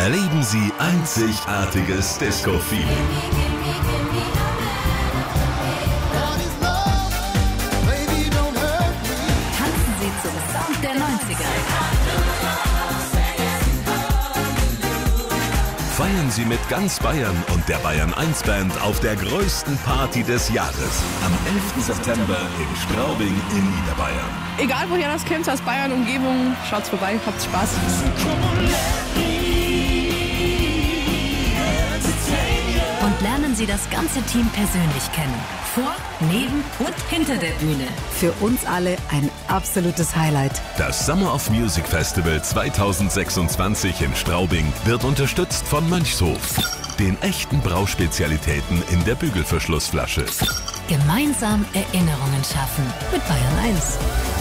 erleben Sie einzigartiges Disco-Feeling. Tanzen Sie zum Sound der 90er. Feiern Sie mit ganz Bayern und der Bayern 1 Band auf der größten Party des Jahres. Am 11. September in Straubing in Niederbayern. Egal woher das kommt, aus Bayern, Umgebung, schaut's vorbei, habt Spaß. Und lernen Sie das ganze Team persönlich kennen. Vor, neben und hinter der Bühne. Für uns alle ein absolutes Highlight. Das Summer of Music Festival 2026 in Straubing wird unterstützt von Mönchshof, den echten Brauspezialitäten in der Bügelverschlussflasche. Gemeinsam Erinnerungen schaffen mit Bayern 1.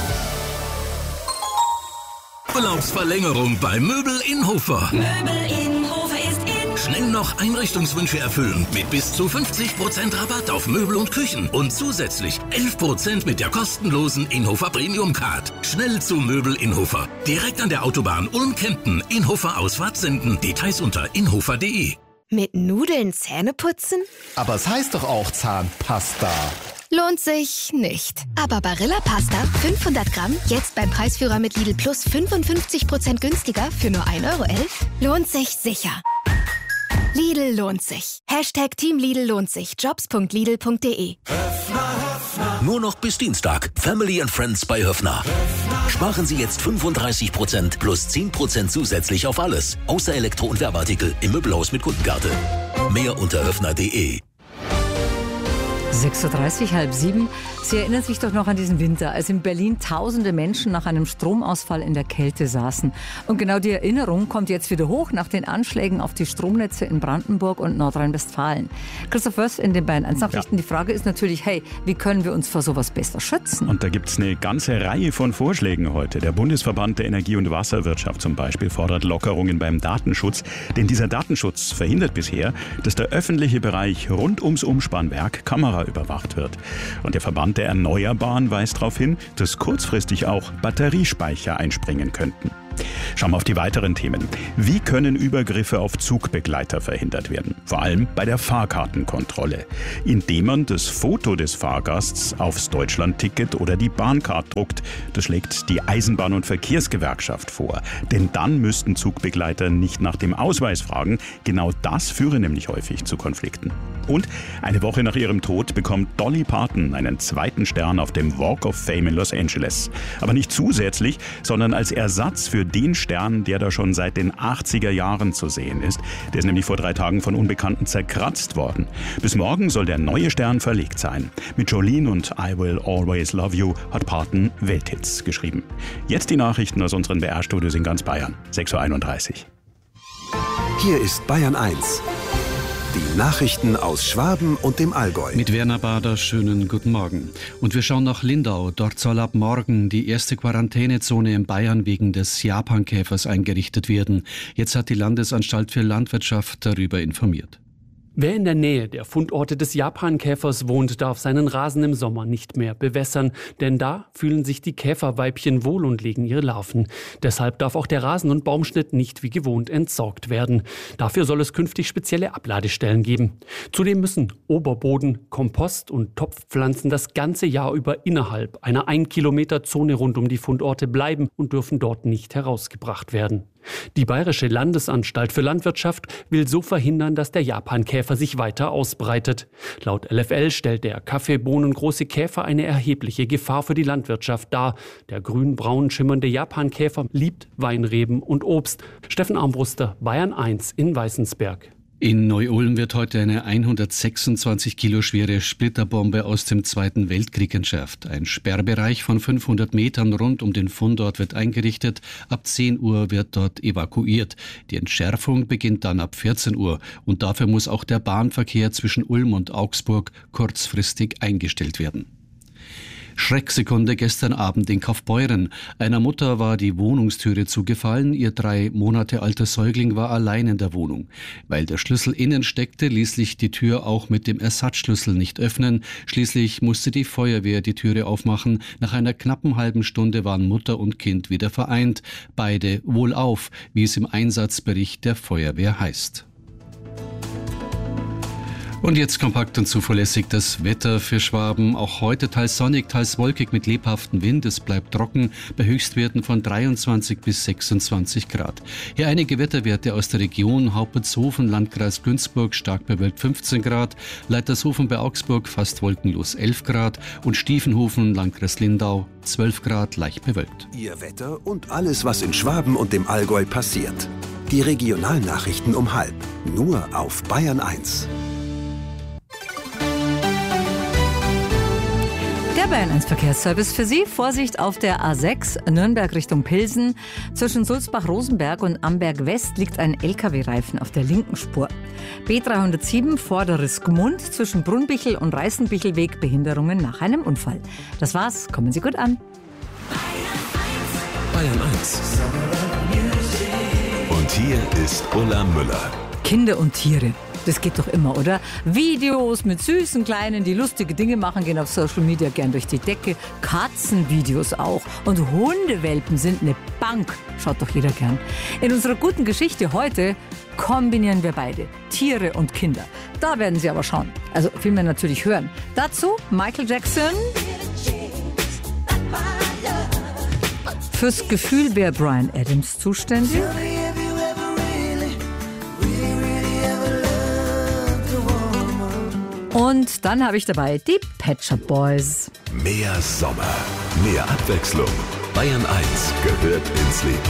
Urlaubsverlängerung bei Möbel in Hofer. Möbel in Hofer ist in. Schnell noch Einrichtungswünsche erfüllen mit bis zu 50% Rabatt auf Möbel und Küchen und zusätzlich 11% mit der kostenlosen Inhofer Premium Card. Schnell zu Möbel in Hofer. Direkt an der Autobahn Ulm-Kempten. Inhofer Ausfahrt senden. Details unter inhofer.de. Mit Nudeln Zähne putzen? Aber es heißt doch auch Zahnpasta. Lohnt sich nicht. Aber Barilla Pasta 500 Gramm, jetzt beim Preisführer mit Lidl Plus 55% günstiger für nur 1,11 € lohnt sich sicher. Lidl lohnt sich. Hashtag Team Lidl lohnt sich. Jobs.lidl.de. Nur noch bis Dienstag. Family and Friends bei Höffner. Sparen Sie jetzt 35% plus 10% zusätzlich auf alles. Außer Elektro- und Werbeartikel im Möbelhaus mit Kundenkarte. Mehr unter höffner.de. 6.30 Uhr, 6:30. Sie erinnern sich doch noch an diesen Winter, als in Berlin tausende Menschen nach einem Stromausfall in der Kälte saßen. Und genau die Erinnerung kommt jetzt wieder hoch nach den Anschlägen auf die Stromnetze in Brandenburg und Nordrhein-Westfalen. Christoph Wörth in den Bayern 1 Nachrichten. Die Frage ist natürlich, hey, wie können wir uns vor sowas besser schützen? Und da gibt es eine ganze Reihe von Vorschlägen heute. Der Bundesverband der Energie- und Wasserwirtschaft zum Beispiel fordert Lockerungen beim Datenschutz. Denn dieser Datenschutz verhindert bisher, dass der öffentliche Bereich rund ums Umspannwerk Kamera überwacht wird. Und der Verband der Erneuerbaren weist darauf hin, dass kurzfristig auch Batteriespeicher einspringen könnten. Schauen wir auf die weiteren Themen. Wie können Übergriffe auf Zugbegleiter verhindert werden? Vor allem bei der Fahrkartenkontrolle. Indem man das Foto des Fahrgasts aufs Deutschlandticket oder die Bahncard druckt. Das schlägt die Eisenbahn- und Verkehrsgewerkschaft vor. Denn dann müssten Zugbegleiter nicht nach dem Ausweis fragen. Genau das führe nämlich häufig zu Konflikten. Und eine Woche nach ihrem Tod bekommt Dolly Parton einen zweiten Stern auf dem Walk of Fame in Los Angeles. Aber nicht zusätzlich, sondern als Ersatz für den Stern, der da schon seit den 80er Jahren zu sehen ist. Der ist nämlich vor 3 Tagen von Unbekannten zerkratzt worden. Bis morgen soll der neue Stern verlegt sein. Mit Jolene und I Will Always Love You hat Parton Welthits geschrieben. Jetzt die Nachrichten aus unseren BR-Studios in ganz Bayern. 6.31 Uhr. Hier ist Bayern 1. Die Nachrichten aus Schwaben und dem Allgäu. Mit Werner Bader, schönen guten Morgen. Und wir schauen nach Lindau. Dort soll ab morgen die erste Quarantänezone in Bayern wegen des Japankäfers eingerichtet werden. Jetzt hat die Landesanstalt für Landwirtschaft darüber informiert. Wer in der Nähe der Fundorte des Japankäfers wohnt, darf seinen Rasen im Sommer nicht mehr bewässern, denn da fühlen sich die Käferweibchen wohl und legen ihre Larven. Deshalb darf auch der Rasen- und Baumschnitt nicht wie gewohnt entsorgt werden. Dafür soll es künftig spezielle Abladestellen geben. Zudem müssen Oberboden, Kompost und Topfpflanzen das ganze Jahr über innerhalb einer 1 Kilometer Zone rund um die Fundorte bleiben und dürfen dort nicht herausgebracht werden. Die Bayerische Landesanstalt für Landwirtschaft will so verhindern, dass der Japankäfer sich weiter ausbreitet. Laut LFL stellt der kaffeebohnengroße Käfer eine erhebliche Gefahr für die Landwirtschaft dar. Der grün-braun schimmernde Japankäfer liebt Weinreben und Obst. Steffen Armbruster, Bayern 1 in Weißensberg. In Neu-Ulm wird heute eine 126 Kilo schwere Splitterbombe aus dem Zweiten Weltkrieg entschärft. Ein Sperrbereich von 500 Metern rund um den Fundort wird eingerichtet. Ab 10 Uhr wird dort evakuiert. Die Entschärfung beginnt dann ab 14 Uhr. Und dafür muss auch der Bahnverkehr zwischen Ulm und Augsburg kurzfristig eingestellt werden. Schrecksekunde gestern Abend in Kaufbeuren. Einer Mutter war die Wohnungstüre zugefallen. Ihr 3 Monate alter Säugling war allein in der Wohnung. Weil der Schlüssel innen steckte, ließ sich die Tür auch mit dem Ersatzschlüssel nicht öffnen. Schließlich musste die Feuerwehr die Türe aufmachen. Nach einer knappen halben Stunde waren Mutter und Kind wieder vereint. Beide wohlauf, wie es im Einsatzbericht der Feuerwehr heißt. Und jetzt kompakt und zuverlässig das Wetter für Schwaben. Auch heute teils sonnig, teils wolkig mit lebhaftem Wind. Es bleibt trocken bei Höchstwerten von 23 bis 26 Grad. Hier einige Wetterwerte aus der Region. Hauppertshofen, Landkreis Günzburg, stark bewölkt 15 Grad. Leitershofen bei Augsburg, fast wolkenlos 11 Grad. Und Stiefenhofen, Landkreis Lindau, 12 Grad, leicht bewölkt. Ihr Wetter und alles, was in Schwaben und dem Allgäu passiert. Die Regionalnachrichten um 12:30. Nur auf Bayern 1. Der Bayern 1 Verkehrsservice für Sie. Vorsicht auf der A6 Nürnberg Richtung Pilsen. Zwischen Sulzbach-Rosenberg und Amberg West liegt ein LKW-Reifen auf der linken Spur. B307 Vorderes Gmund zwischen Brunnbichel und Reißenbichelweg Behinderungen nach einem Unfall. Das war's. Kommen Sie gut an. Bayern 1. Und hier ist Ulla Müller. Kinder und Tiere. Das geht doch immer, oder? Videos mit süßen Kleinen, die lustige Dinge machen, gehen auf Social Media gern durch die Decke. Katzenvideos auch. Und Hundewelpen sind eine Bank. Schaut doch jeder gern. In unserer guten Geschichte heute kombinieren wir beide. Tiere und Kinder. Da werden Sie aber schauen. Also vielmehr natürlich hören. Dazu Michael Jackson. Fürs Gefühl wäre Bryan Adams zuständig. Und dann habe ich dabei die Pet Shop Boys. Mehr Sommer, mehr Abwechslung. Bayern 1 gehört ins Leben.